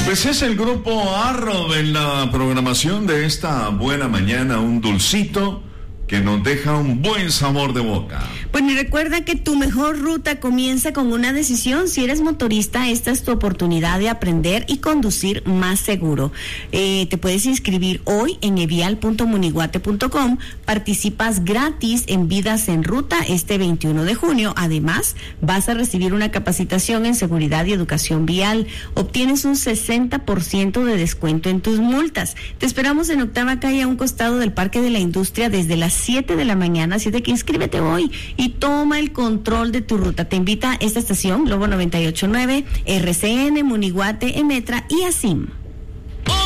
Pues es el grupo Arrow en la programación de esta buena mañana, un dulcito que nos deja un buen sabor de boca. Pues y recuerda que tu mejor ruta comienza con una decisión. Si eres motorista, esta es tu oportunidad de aprender y conducir más seguro. Te puedes inscribir hoy en evial.moniguate.com. Participas gratis en Vidas en Ruta este 21 de junio. Además, vas a recibir una capacitación en seguridad y educación vial. Obtienes un 60% de descuento en tus multas. Te esperamos en Octava Calle, a un costado del Parque de la Industria, desde las 7 de la mañana, así de que inscríbete hoy y toma el control de tu ruta. Te invita esta estación, Globo 98.9, RCN, Moniguate, Emetra y ASIM.